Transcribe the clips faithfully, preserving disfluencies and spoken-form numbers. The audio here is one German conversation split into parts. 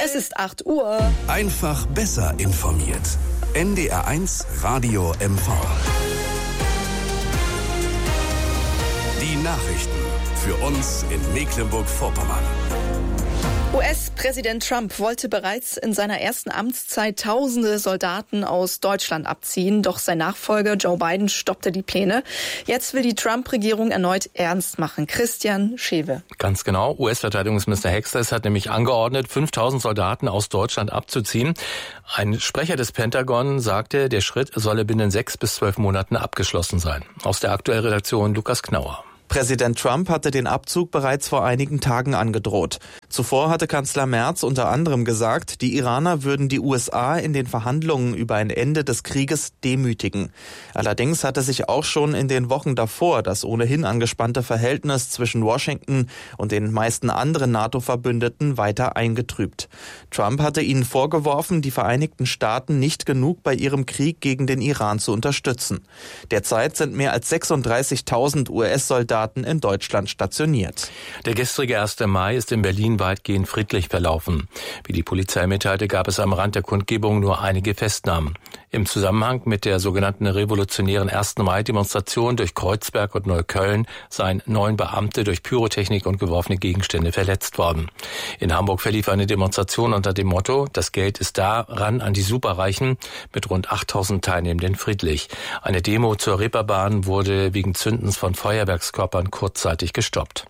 Es ist acht Uhr. Einfach besser informiert. N D R eins Radio M V. Die Nachrichten für uns in Mecklenburg-Vorpommern. U S-Präsident Trump wollte bereits in seiner ersten Amtszeit tausende Soldaten aus Deutschland abziehen, doch sein Nachfolger Joe Biden stoppte die Pläne. Jetzt will die Trump-Regierung erneut ernst machen. Christian Schewe. Ganz genau. U S-Verteidigungsminister Hexters hat nämlich angeordnet, fünftausend Soldaten aus Deutschland abzuziehen. Ein Sprecher des Pentagon sagte, der Schritt solle binnen sechs bis zwölf Monaten abgeschlossen sein. Aus der aktuellen Redaktion Lukas Knauer. Präsident Trump hatte den Abzug bereits vor einigen Tagen angedroht. Zuvor hatte Kanzler Merz unter anderem gesagt, die Iraner würden die U S A in den Verhandlungen über ein Ende des Krieges demütigen. Allerdings hatte sich auch schon in den Wochen davor das ohnehin angespannte Verhältnis zwischen Washington und den meisten anderen NATO-Verbündeten weiter eingetrübt. Trump hatte ihnen vorgeworfen, die Vereinigten Staaten nicht genug bei ihrem Krieg gegen den Iran zu unterstützen. Derzeit sind mehr als sechsunddreißigtausend U S-Soldaten in Deutschland stationiert. Der gestrige erste Mai ist in Berlin weitgehend friedlich verlaufen. Wie die Polizei mitteilte, gab es am Rand der Kundgebung nur einige Festnahmen. Im Zusammenhang mit der sogenannten revolutionären ersten Mai-Demonstration durch Kreuzberg und Neukölln seien neun Beamte durch Pyrotechnik und geworfene Gegenstände verletzt worden. In Hamburg verlief eine Demonstration unter dem Motto, das Geld ist da, ran an die Superreichen, mit rund achttausend Teilnehmenden friedlich. Eine Demo zur Reeperbahn wurde wegen Zündens von Feuerwerkskörpern kurzzeitig gestoppt.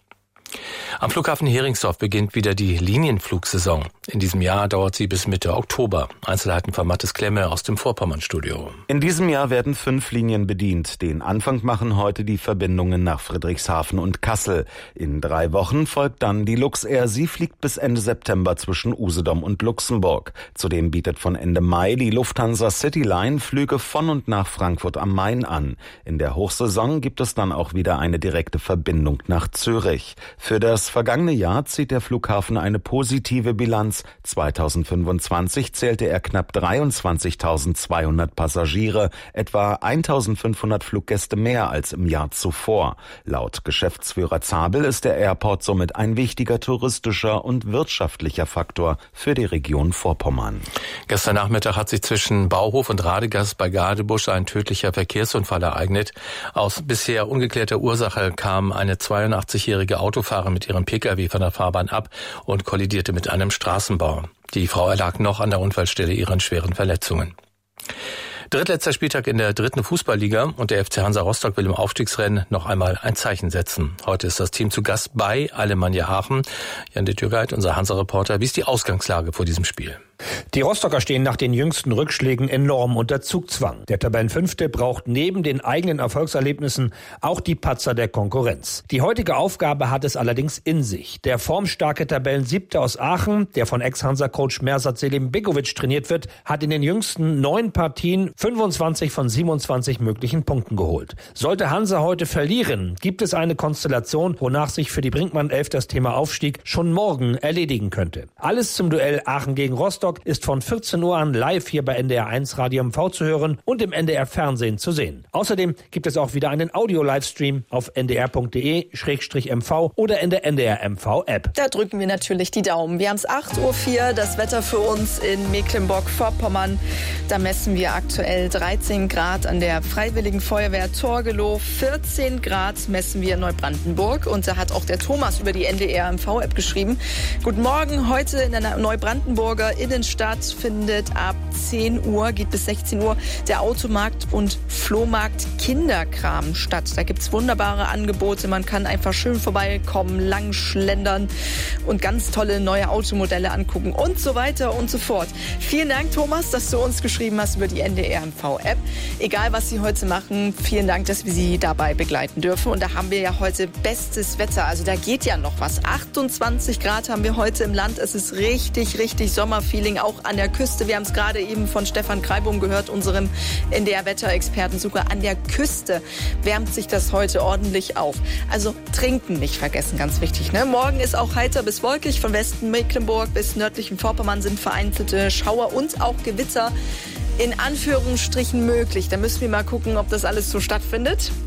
Am Flughafen Heringsdorf beginnt wieder die Linienflugsaison. In diesem Jahr dauert sie bis Mitte Oktober. Einzelheiten von Mathis Klemme aus dem Vorpommern-Studio. In diesem Jahr werden fünf Linien bedient. Den Anfang machen heute die Verbindungen nach Friedrichshafen und Kassel. In drei Wochen folgt dann die Luxair. Sie fliegt bis Ende September zwischen Usedom und Luxemburg. Zudem bietet von Ende Mai die Lufthansa Cityline Flüge von und nach Frankfurt am Main an. In der Hochsaison gibt es dann auch wieder eine direkte Verbindung nach Zürich. Für das vergangene Jahr zieht der Flughafen eine positive Bilanz. zweitausendfünfundzwanzig zählte er knapp dreiundzwanzigtausendzweihundert Passagiere, etwa eintausendfünfhundert Fluggäste mehr als im Jahr zuvor. Laut Geschäftsführer Zabel ist der Airport somit ein wichtiger touristischer und wirtschaftlicher Faktor für die Region Vorpommern. Gestern Nachmittag hat sich zwischen Bauhof und Radegast bei Gadebusch ein tödlicher Verkehrsunfall ereignet. Aus bisher ungeklärter Ursache kam eine zweiundachtzig-jährige Autofahrerin mit ihrem Pkw von der Fahrbahn ab und kollidierte mit einem Straßenbau. Die Frau erlag noch an der Unfallstelle ihren schweren Verletzungen. Drittletzter Spieltag in der dritten Fußballliga und der F C Hansa Rostock will im Aufstiegsrennen noch einmal ein Zeichen setzen. Heute ist das Team zu Gast bei Alemannia Aachen. Jan de Türgeit, unser Hansa-Reporter, wie ist die Ausgangslage vor diesem Spiel? Die Rostocker stehen nach den jüngsten Rückschlägen enorm unter Zugzwang. Der Tabellenfünfte braucht neben den eigenen Erfolgserlebnissen auch die Patzer der Konkurrenz. Die heutige Aufgabe hat es allerdings in sich. Der formstarke Tabellensiebte aus Aachen, der von Ex-Hansa-Coach Mersat Selimbegovic trainiert wird, hat in den jüngsten neun Partien fünfundzwanzig von siebenundzwanzig möglichen Punkten geholt. Sollte Hansa heute verlieren, gibt es eine Konstellation, wonach sich für die Brinkmann elf das Thema Aufstieg schon morgen erledigen könnte. Alles zum Duell Aachen gegen Rostock ist von vierzehn Uhr an live hier bei N D R eins Radio M V zu hören und im N D R Fernsehen zu sehen. Außerdem gibt es auch wieder einen Audio-Livestream auf n d r punkt d e slash m v oder in der N D R M V-App. Da drücken wir natürlich die Daumen. Wir haben es acht Uhr vier, das Wetter für uns in Mecklenburg-Vorpommern. Da messen wir aktuell dreizehn Grad an der Freiwilligen Feuerwehr Torgelow, vierzehn Grad messen wir in Neubrandenburg und da hat auch der Thomas über die N D R M V-App geschrieben. Guten Morgen, heute in der Neubrandenburger Innenstadt findet ab zehn Uhr, geht bis sechzehn Uhr, der Automarkt und Flohmarkt Kinderkram statt. Da gibt's wunderbare Angebote, man kann einfach schön vorbeikommen, lang schlendern und ganz tolle neue Automodelle angucken und so weiter und so fort. Vielen Dank, Thomas, dass du uns geschrieben hast über die N D R M V-App. Egal, was Sie heute machen, vielen Dank, dass wir Sie dabei begleiten dürfen. Und da haben wir ja heute bestes Wetter, also da geht ja noch was. achtundzwanzig Grad haben wir heute im Land, es ist richtig, richtig Sommerfeeling. Auch an der Küste. Wir haben es gerade eben von Stefan Kreibum gehört, unserem N D R-Wetterexperten. Sogar an der Küste wärmt sich das heute ordentlich auf. Also trinken nicht vergessen, ganz wichtig. Ne? Morgen ist auch heiter bis wolkig. Von Westen Mecklenburg bis nördlichen Vorpommern sind vereinzelte Schauer und auch Gewitter in Anführungsstrichen möglich. Da müssen wir mal gucken, ob das alles so stattfindet.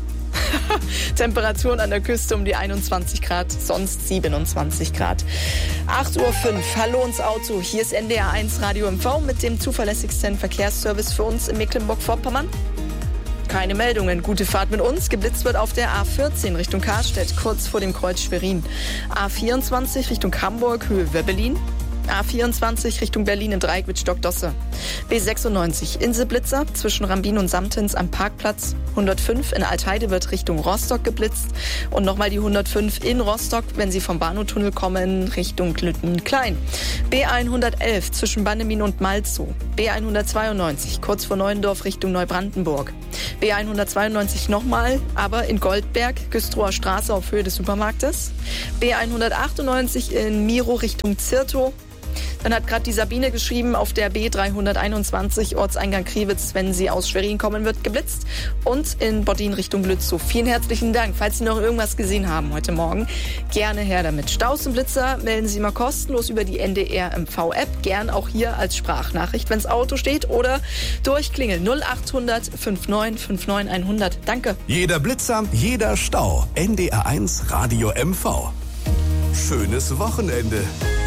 Temperaturen an der Küste um die einundzwanzig Grad, sonst siebenundzwanzig Grad. acht Uhr fünf, hallo ins Auto. Hier ist N D R eins Radio M V mit dem zuverlässigsten Verkehrsservice für uns in Mecklenburg-Vorpommern. Keine Meldungen. Gute Fahrt mit uns. Geblitzt wird auf der A vierzehn Richtung Karstedt, kurz vor dem Kreuz Schwerin. A vierundzwanzig Richtung Hamburg, Höhe Wöbbelin. A vierundzwanzig Richtung Berlin im Dreieck mit Stockdosse. B sechsundneunzig Inselblitzer zwischen Rambin und Samtens am Parkplatz. hundertfünf in Altheide wird Richtung Rostock geblitzt. Und nochmal die hundertfünf in Rostock, wenn Sie vom Bahnhoftunnel kommen, Richtung Lüttenklein. B hundertelf zwischen Bannemin und Malzow. B hundertzweiundneunzig kurz vor Neuendorf Richtung Neubrandenburg. B hundertzweiundneunzig nochmal, aber in Goldberg, Güstrower Straße auf Höhe des Supermarktes. B hundertachtundneunzig in Miro Richtung Zirtow. Dann hat gerade die Sabine geschrieben, auf der B dreihunderteinundzwanzig Ortseingang Kriwitz, wenn sie aus Schwerin kommen, wird geblitzt. Und in Boddin Richtung Lützow. Vielen herzlichen Dank. Falls Sie noch irgendwas gesehen haben heute Morgen, gerne her damit. Staus und Blitzer melden Sie mal kostenlos über die N D R M V-App. Gern auch hier als Sprachnachricht, wenn das Auto steht, oder durchklingeln null achthundert neunundfünfzig neunundfünfzig hundert. Danke. Jeder Blitzer, jeder Stau. N D R eins Radio M V. Schönes Wochenende.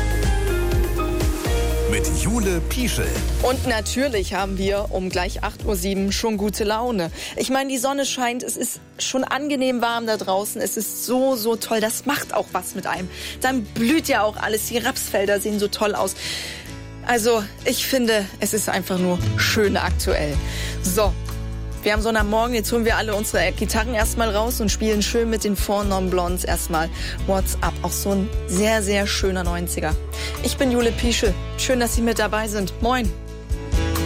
Mit Jule Pieschel. Und natürlich haben wir um gleich acht Uhr sieben schon gute Laune. Ich meine, die Sonne scheint, es ist schon angenehm warm da draußen. Es ist so, so toll. Das macht auch was mit einem. Dann blüht ja auch alles. Die Rapsfelder sehen so toll aus. Also, ich finde, es ist einfach nur schön aktuell. So. Wir haben Sonntagmorgen, jetzt holen wir alle unsere Gitarren erstmal raus und spielen schön mit den Four Non Blondes erstmal What's Up. Auch so ein sehr, sehr schöner neunziger. Ich bin Jule Pieschel. Schön, dass Sie mit dabei sind. Moin.